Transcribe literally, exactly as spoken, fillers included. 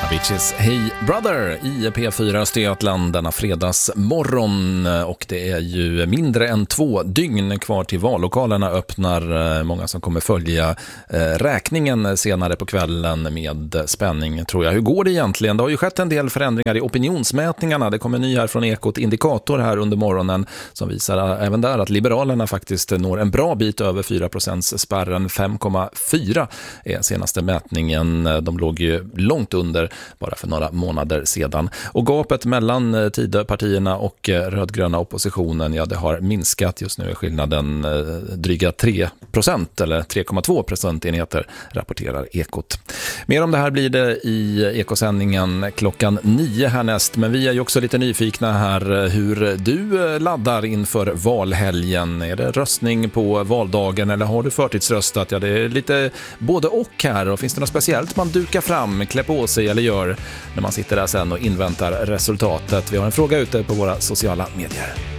Aviciis Hey Brother i P fyra Östergötland denna fredagsmorgon, och det är ju mindre än två dygn kvar till vallokalerna öppnar. Många som kommer följa räkningen senare på kvällen med spänning, tror jag. Hur går det egentligen? Det har ju skett en del förändringar i opinionsmätningarna. Det kommer ny här från Ekot Indikator här under morgonen som visar även där att Liberalerna faktiskt når en bra bit över fyra procent spärren. fem komma fyra är senaste mätningen. De låg ju långt under bara för några månader sedan. Och gapet mellan Tidöpartierna och rödgröna oppositionen, ja, det har minskat. Just nu är skillnaden dryga tre procent eller tre komma två procentenheter, rapporterar Ekot. Mer om det här blir det i Ekosändningen klockan nio härnäst. Men vi är ju också lite nyfikna här hur du laddar inför valhelgen. Är det röstning på valdagen eller har du förtidsröstat? Ja, det är lite både och här. Och finns det något speciellt man dukar fram, klä på sig eller gör när man sitter där sen och inväntar resultatet? Vi har en fråga ute på våra sociala medier.